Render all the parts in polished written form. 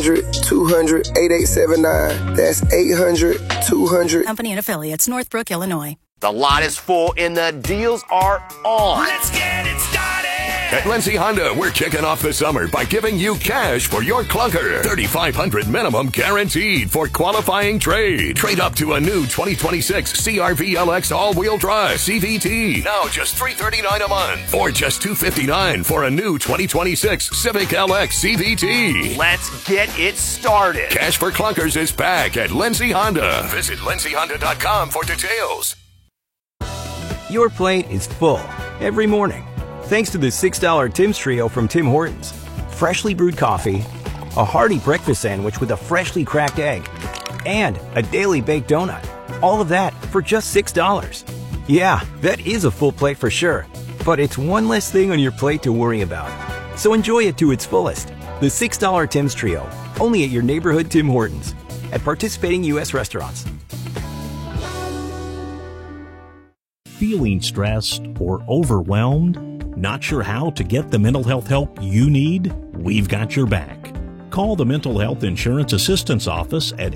800-200-8879. That's 800-200. Company and affiliates, Northbrook, Illinois. The lot is full and the deals are on. Let's get it started. At Lindsay Honda, we're kicking off the summer by giving you cash for your clunker. $3,500 minimum guaranteed for qualifying trade. Trade up to a new 2026 CR-V LX all-wheel drive CVT. Now just $339 a month. Or just $259 for a new 2026 Civic LX CVT. Let's get it started. Cash for clunkers is back at Lindsay Honda. Visit lindsayhonda.com for details. Your plate is full every morning. Thanks to the $6 Tim's Trio from Tim Hortons. Freshly brewed coffee, a hearty breakfast sandwich with a freshly cracked egg, and a daily baked donut. All of that for just $6. Yeah, that is a full plate for sure. But it's one less thing on your plate to worry about. So enjoy it to its fullest. The $6 Tim's Trio, only at your neighborhood Tim Hortons. At participating U.S. restaurants. Feeling stressed or overwhelmed? Not sure how to get the mental health help you need? We've got your back. Call the Mental Health Insurance Assistance Office at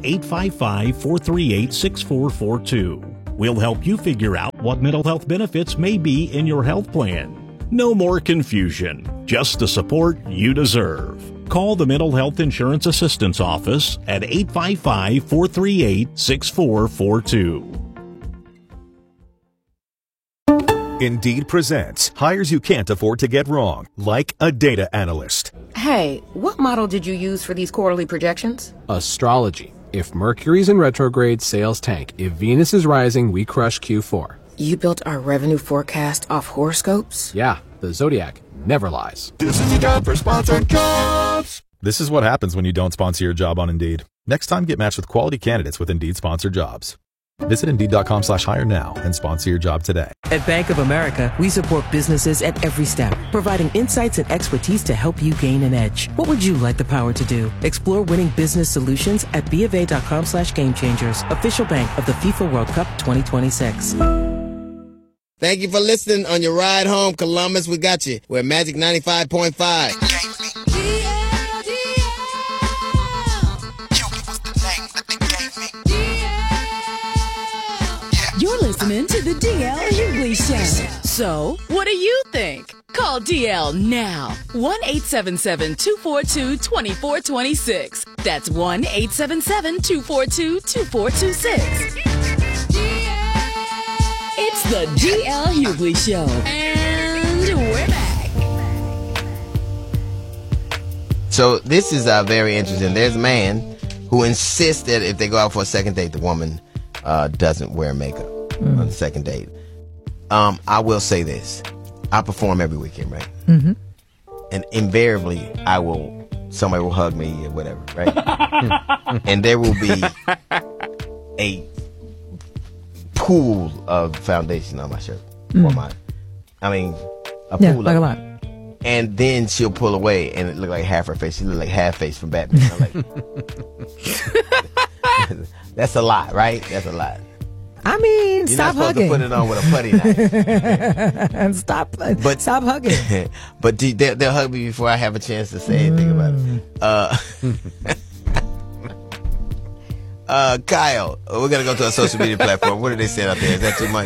855-438-6442. We'll help you figure out what mental health benefits may be in your health plan. No more confusion, just the support you deserve. Call the Mental Health Insurance Assistance Office at 855-438-6442. Indeed presents hires you can't afford to get wrong, like a data analyst. Hey, what model did you use for these quarterly projections? Astrology. If Mercury's in retrograde, sales tank. If Venus is rising, we crush Q4. You built our revenue forecast off horoscopes? Yeah, the Zodiac never lies. This is your job for sponsored jobs. This is what happens when you don't sponsor your job on Indeed. Next time, get matched with quality candidates with Indeed sponsored jobs. Visit Indeed.com/hire now and sponsor your job today. At Bank of America, we support businesses at every step, providing insights and expertise to help you gain an edge. What would you like the power to do? Explore winning business solutions at BofA.com/gamechangers, official bank of the FIFA World Cup 2026. Thank you for listening on your ride home, Columbus. We got you. We're Magic 95.5. You're listening to the DL Hughley Show. So, what do you think? Call DL now. 1-877-242-2426. That's 1-877-242-2426. It's the DL Hughley Show. And we're back. So this is very interesting. There's a man who insists that if they go out for a second date, the woman doesn't wear makeup on the second date. I will say this. I perform every weekend, right? Mm-hmm. And invariably, somebody will hug me or whatever, right? And there will be a pool of foundation on my shirt. A pool like a lot. And then she'll pull away and it look like half her face. She look like half face from Batman. I'm like, that's a lot, right? That's a lot. I mean, You're stop not supposed hugging. to put it on with a putty knife. And stop hugging. But they'll hug me before I have a chance to say anything about it. Kyle, we're going to go to a social media platform. What did they say out there? Is that too much?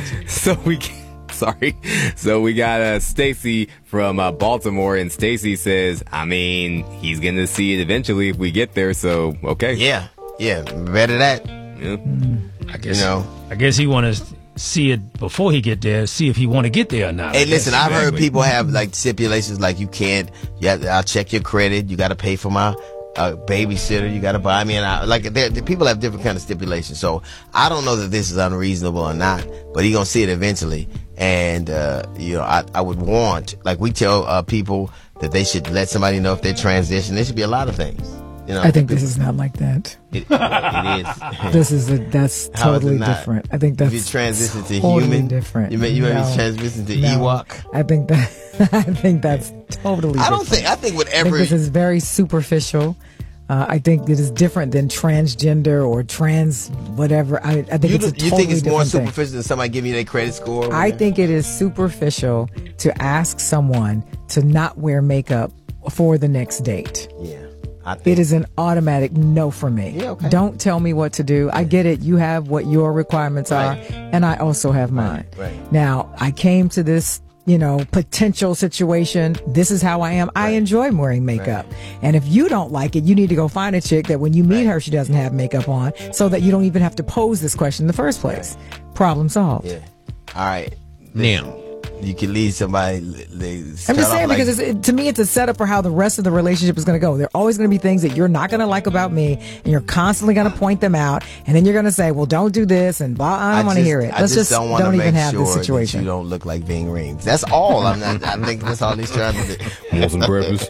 So we got Stacy from Baltimore, and Stacy says, I mean, he's going to see it eventually if we get there, so okay. Yeah, better that. Yeah. I guess he want to see it before he get there, see if he want to get there or not. Hey, listen, I've heard people have like stipulations like I'll check your credit, you got to pay for my babysitter, you got to buy me people have different kind of stipulations. So I don't know that this is unreasonable or not, but he gonna see it eventually. And I would want, like we tell people that they should let somebody know if they transition. There should be a lot of things. I think this is not like that. It is. That's totally different. I think that's if you transition to totally human, different. You may transition to Ewok. I think that's totally different. I think with I think this is very superficial. I think it is different than transgender or trans whatever. I think it's a totally You think it's more different superficial than somebody giving you their credit score? I think it is superficial to ask someone to not wear makeup for the next date. Yeah. it is an automatic no for me. Yeah, okay. Don't tell me what to do. I get it. You have what your requirements are, and I also have mine. Right. Now, I came to this, potential situation. This is how I am. I enjoy wearing makeup. And if you don't like it, you need to go find a chick that when you meet her, she doesn't have makeup on, so that you don't even have to pose this question in the first place. Problem solved. Yeah. All right. Now, you can lead somebody. I'm just saying because to me, it's a setup for how the rest of the relationship is going to go. There are always going to be things that you're not going to like about me, and you're constantly going to point them out, and then you're going to say, "Well, don't do this," and blah. I don't want to hear it. Let's just don't even have this situation. You don't look like Ving Rhames. That's all. I think that's all he's trying to do. Want some breakfast?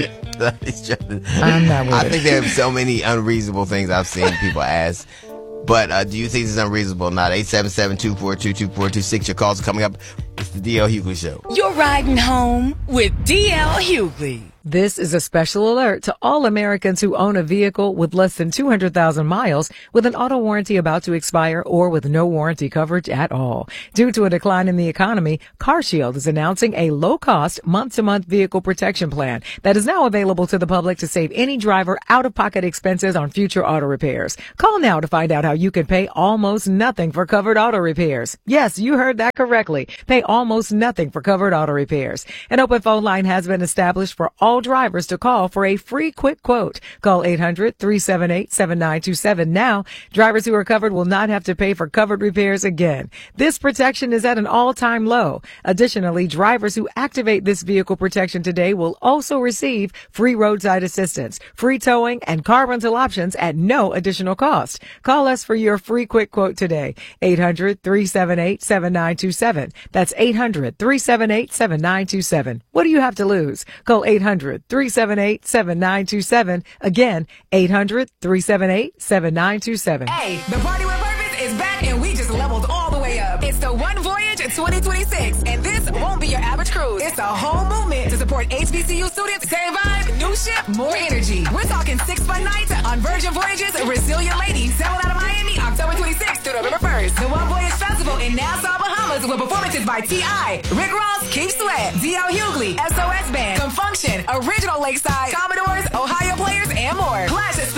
I'm not with I think there are so many unreasonable things I've seen people ask. But do you think this is unreasonable? Not 877-242-2426. Your calls are coming up. It's the DL Hughley Show. You're riding home with DL Hughley. This is a special alert to all Americans who own a vehicle with less than 200,000 miles with an auto warranty about to expire or with no warranty coverage at all. Due to a decline in the economy, CarShield is announcing a low-cost month-to-month vehicle protection plan that is now available to the public to save any driver out-of-pocket expenses on future auto repairs. Call now to find out how you can pay almost nothing for covered auto repairs. Yes, you heard that correctly. Pay almost nothing for covered auto repairs. An open phone line has been established for all drivers to call for a free quick quote. Call 800-378-7927 now. Drivers who are covered will not have to pay for covered repairs again. This protection is at an all-time low. Additionally, drivers who activate this vehicle protection today will also receive free roadside assistance, free towing, and car rental options at no additional cost. Call us for your free quick quote today. 800-378-7927. That's 800-378-7927. What do you have to lose? Call 800-378-7927. Again, 800-378-7927. Hey, the Party with Purpose is back and we just leveled all the way up. It's the One Voyage 2026, and this won't be your average cruise. It's a whole movement to support HBCU students. Same vibe, new ship, more energy. We're talking 6 fun nights on Virgin Voyages, Resilient Ladies, sailing out of Miami October 26th through November 1st. The One Voyage Festival in Nassau, Bahamas with performances by T.I., Rick Ross, Keith Sweat, D.L. Hughley, SOS Band, Confunction, Original Lakeside, Commodores, Ohio Players, and more. Plus,